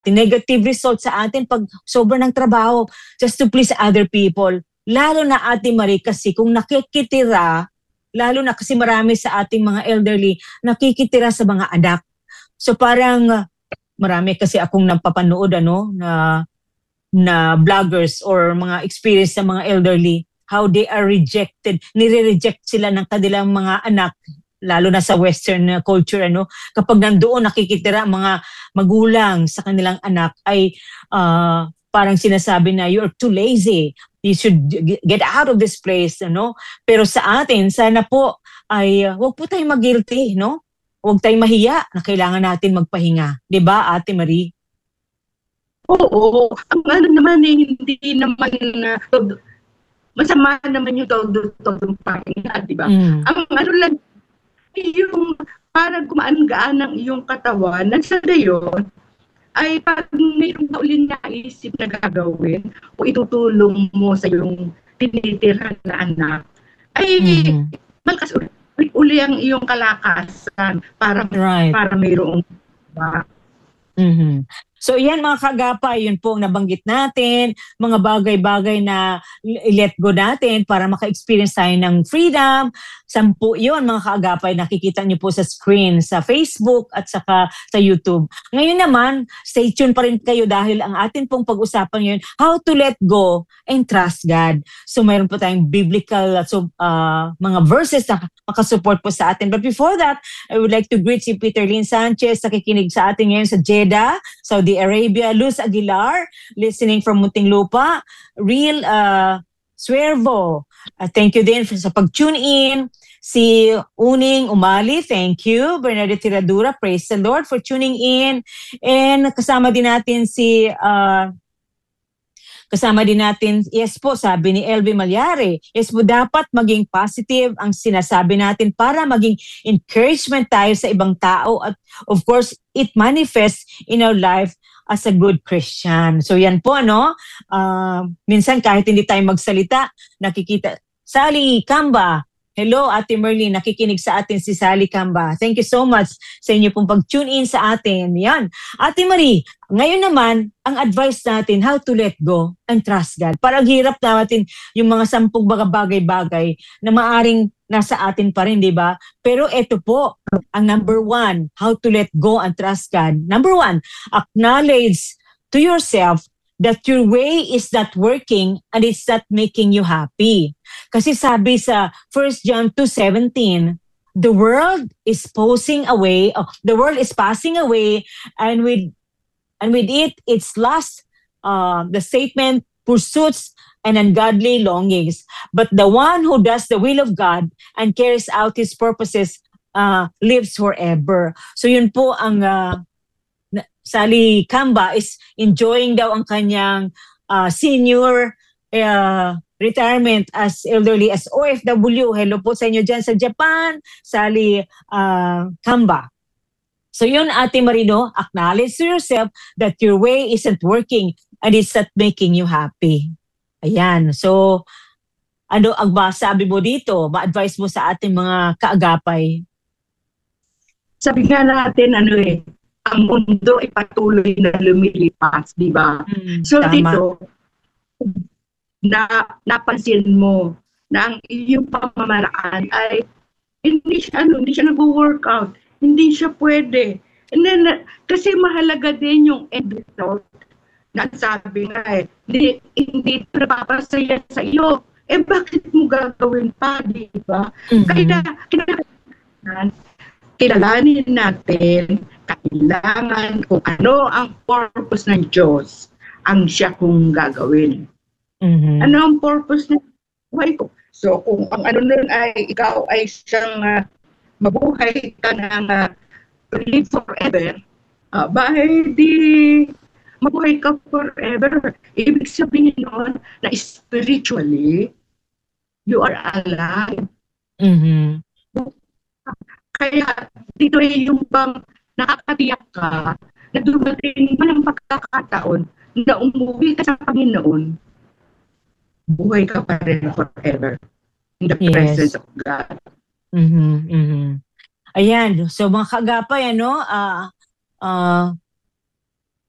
negative result sa atin pag sobrang ng trabaho just to please other people. Lalo na Ate Marie kasi kung nakikitira, lalo na kasi marami sa ating mga elderly nakikitira sa mga anak. So parang marami kasi akong napapanood na vloggers or mga experience sa mga elderly, how they are rejected, nire-reject sila ng kanilang mga anak, lalo na sa Western culture, kapag nandoon nakikitira mga magulang sa kanilang anak ay parang sinasabi na you're too lazy, you should get out of this place, Pero sa atin, sana po ay wag po tayong mag-guilty, Huwag tayong mahiya na kailangan natin magpahinga. 'Di ba, Ate Marie? Oo. Ang ano naman hindi naman masama naman yung todo pahinga, 'di ba? Ang ano lang yung para gumaan-gaan ng iyong katawan, nasa gayon, ay pag mayroong uling naisip na gagawin o itutulong mo sa iyong tinitirhan na anak, ay malakas uli ang iyong kalakasan para mayroong So yan mga kagapay, yun po ang nabanggit natin, mga bagay-bagay na let go natin para maka-experience tayo ng freedom. 10 yun mga kagapay, nakikita niyo po sa screen, sa Facebook at saka sa YouTube. Ngayon naman, stay tuned pa rin kayo dahil ang atin pong pag-usapan ngayon, how to let go and trust God. So mayroon po tayong biblical mga verses na makasupport po sa atin. But before that, I would like to greet si Peter Lynn Sanchez, nakikinig sa atin ngayon sa Jeddah, Saudi Arabia, Luz Aguilar, listening from Muntinlupa, Real Suervo. Thank you din sa pag-tune in. Si Uning Umali, thank you. Bernadette Tiradura, praise the Lord for tuning in. And kasama din natin yes po, sabi ni LB Malyari, yes po, dapat maging positive ang sinasabi natin para maging encouragement tayo sa ibang tao at of course, it manifests in our life as a good Christian. So yan po, minsan kahit hindi tayo magsalita, nakikita. Sally Kamba, hello Ate Merlin, nakikinig sa atin si Sally Kamba. Thank you so much sa inyo pong pag-tune in sa atin. Yan. Ate Marie, ngayon naman, ang advice natin, how to let go and trust God. Parang hirap natin yung mga 10 bagay-bagay na maaring nasa atin pa rin, di ba? Pero ito po, ang number 1, how to let go and trust God. Number 1, acknowledge to yourself that your way is not working and it's not making you happy. Kasi sabi sa 1 John 2:17, the world is passing away, and with it, its lust, the statement, pursuits, and ungodly longings. But the one who does the will of God and carries out His purposes lives forever. So yun po ang Sally Kamba is enjoying daw ang kanyang senior retirement as elderly as OFW. Hello po sa inyo dyan sa Japan, Sally Kamba. So yun, Ate Marino, acknowledge to yourself that your way isn't working and it's not making you happy. Ayan. So, ano ang sabi mo dito? Ma-advise mo sa ating mga kaagapay? Sabi nga natin, ang mundo ay patuloy na lumilipas, di ba? So tama. dito, napansin mo na ang iyong pamamaraan ay hindi siya nag-workout, hindi siya pwede. And then, kasi mahalaga din yung end result. Sabi nga hindi napapasaya sa iyo. Bakit mo gagawin pa, di ba? Kaya kilalanin natin kailangan kung ano ang purpose ng Diyos ang siya kung gagawin. Ano ang purpose ng buhay ko? So kung ang nun ay ikaw ay siyang mabuhay ka ng live forever, di mabuhay ka forever. Ibig sabihin nun na spiritually, you are alive. Kaya dito yung bang nakakatiyak ka na dumating man ang pagkakataon na umuwi ka sa Panginoon, buhay ka pa rin forever in the presence of God. Ayan. So mga kagapay,